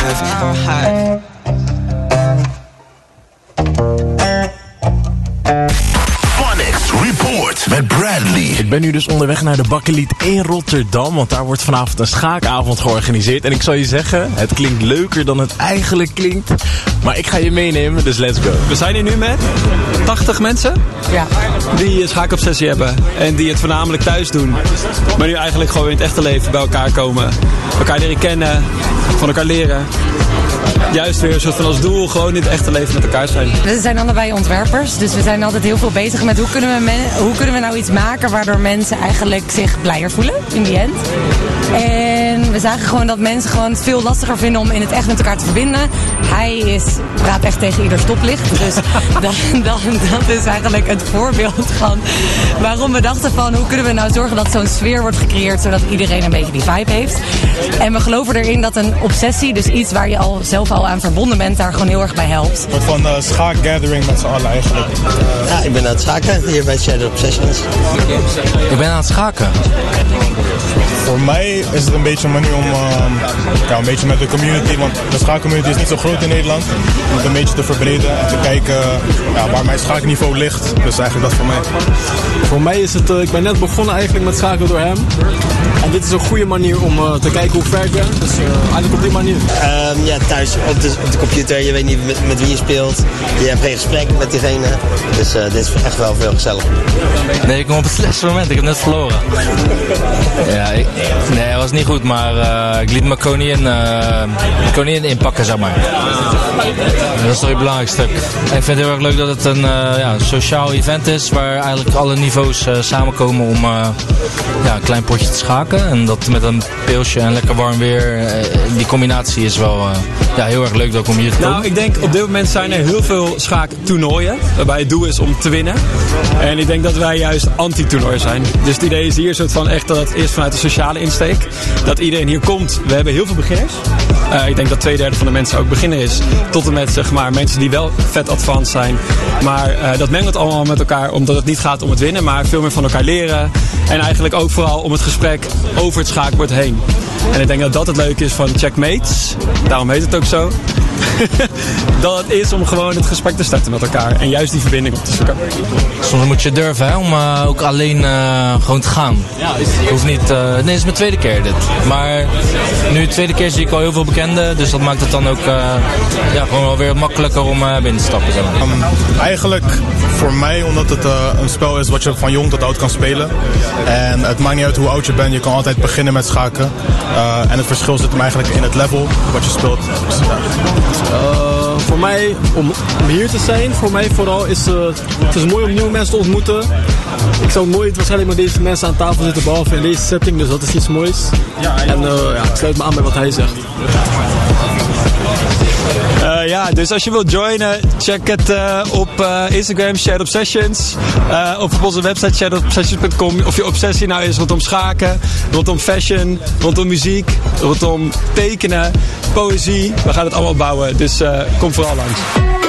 live hot. Report met Bradley. Ik ben nu dus onderweg naar de Bakkeliet in Rotterdam, want daar wordt vanavond een schaakavond georganiseerd. En ik zal je zeggen, het klinkt leuker dan het eigenlijk klinkt. Maar ik ga je meenemen, dus let's go. We zijn hier nu met 80 mensen die een schaakobsessie hebben. En die het voornamelijk thuis doen. Maar nu eigenlijk gewoon in het echte leven bij elkaar komen. Elkaar leren kennen, van elkaar leren. Juist weer een soort van als doel gewoon in het echte leven met elkaar zijn. We zijn allebei ontwerpers, dus we zijn altijd heel veel bezig met hoe kunnen we nou iets maken waardoor mensen eigenlijk zich blijer voelen in die end. En we zagen gewoon dat mensen gewoon het veel lastiger vinden om in het echt met elkaar te verbinden. Hij praat echt tegen ieder stoplicht, dus dat is eigenlijk het voorbeeld van waarom we dachten van hoe kunnen we nou zorgen dat zo'n sfeer wordt gecreëerd zodat iedereen een beetje die vibe heeft. En we geloven erin dat een obsessie, dus iets waar je zelf al aan verbonden bent, daar gewoon heel erg bij helpt. Een soort van schaakgathering met z'n allen eigenlijk. Ja, ik ben aan het schaken hier bij Shadow Obsessions. Ik ben aan het schaken. Voor mij is het een beetje een manier om een beetje met de community, want de schaakcommunity is niet zo groot in Nederland, om het een beetje te verbreden en te kijken waar mijn schaakniveau ligt. Dus eigenlijk dat voor mij. Voor mij is het, ik ben net begonnen eigenlijk met schaken door hem. En dit is een goede manier om te kijken hoe ver ik ben. Dus eigenlijk op die manier. Thuis op de computer, je weet niet met wie je speelt. Je hebt geen gesprek met diegene. Dus dit is echt wel veel gezelliger. Nee, ik kom op het slechtste moment. Ik heb net verloren. Nee, het was niet goed, maar ik liet mijn koningin inpakken, zeg maar. Dat is toch het belangrijkste stuk. En ik vind het heel erg leuk dat het een sociaal event is, waar eigenlijk alle niveaus samenkomen om een klein potje te schaken. En dat met een pilsje en lekker warm weer, die combinatie is wel heel erg leuk ook om hier te komen. Nou, ik denk op dit moment zijn er heel veel schaaktoernooien, waarbij het doel is om te winnen. En ik denk dat wij juist anti-toernooi zijn. Dus het idee is hier soort van echt dat het eerst vanuit de sociale insteek, dat iedereen hier komt. We hebben heel veel beginners. Ik denk dat 2/3 van de mensen ook beginner is. Tot en met zeg maar mensen die wel vet advanced zijn. Maar dat mengelt allemaal met elkaar, omdat het niet gaat om het winnen, maar veel meer van elkaar leren. En eigenlijk ook vooral om het gesprek over het schaakbord heen. En ik denk dat dat het leuke is van Checkmates. Daarom heet het ook zo. Dat het is om gewoon het gesprek te starten met elkaar. En juist die verbinding op te zoeken. Soms moet je durven, hè, om ook alleen gewoon te gaan. Het hoeft niet. Nee, het is mijn tweede keer dit. Maar nu de tweede keer zie ik al heel veel bekenden. Dus dat maakt het dan ook gewoon wel weer makkelijker om binnen te stappen. Zeg maar. Eigenlijk voor mij, omdat het een spel is wat je van jong tot oud kan spelen. En het maakt niet uit hoe oud je bent. Je kan altijd beginnen met schaken. En het verschil zit hem eigenlijk in het level wat je speelt. Dus, voor mij, om hier te zijn, voor mij vooral is het is mooi om nieuwe mensen te ontmoeten. Ik zou nooit waarschijnlijk met deze mensen aan tafel zitten, behalve in deze setting, dus dat is iets moois. En ik sluit me aan bij wat hij zegt. Dus als je wilt joinen, check het op Instagram, Shared Obsessions. Of op onze website sharedobsessions.com. Of je obsessie nou is rondom schaken, rondom fashion, rondom muziek, rondom tekenen, poëzie. We gaan het allemaal bouwen, dus kom vooral langs.